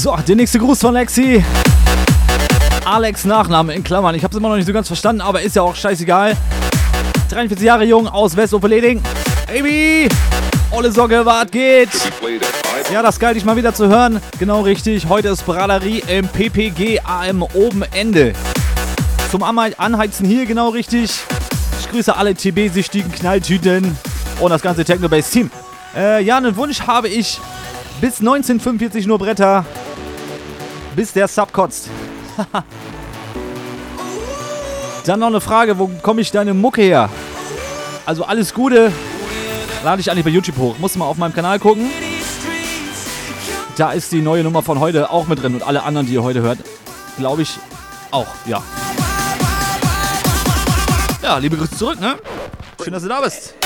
So, der nächste Gruß von Lexi. Alex Nachname in Klammern. Ich hab's immer noch nicht so ganz verstanden, aber ist ja auch scheißegal. 43 Jahre jung aus West-Oberleding. Baby! Olle Socke, was geht? Ja, das geil, dich mal wieder zu hören. Genau richtig. Heute ist Braderie im PPG AM oben Ende. Zum Anheizen hier, genau richtig. Ich grüße alle TB-sichtigen Knalltüten und das ganze Techno-Bass-Team. Ja, einen Wunsch habe ich. Bis 1945 nur Bretter. Bis der Sub kotzt. Dann noch eine Frage, wo komme ich deine Mucke her? Also alles Gute. Lade ich eigentlich bei YouTube hoch. Musst du mal auf meinem Kanal gucken. Da ist die neue Nummer von heute auch mit drin. Und alle anderen, die ihr heute hört, glaube ich auch, ja. Ja, liebe Grüße zurück, ne? Schön, dass du da bist.